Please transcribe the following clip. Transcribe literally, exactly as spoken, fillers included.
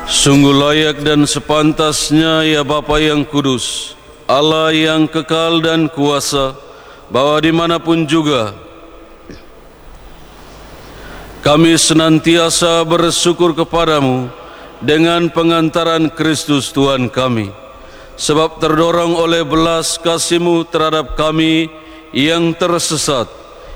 Sungguh layak dan sepantasnya ya Bapa yang kudus, Allah yang kekal dan kuasa, bahwa dimanapun juga kami senantiasa bersyukur kepadamu dengan pengantaran Kristus Tuhan kami, sebab terdorong oleh belas kasih-Mu terhadap kami yang tersesat,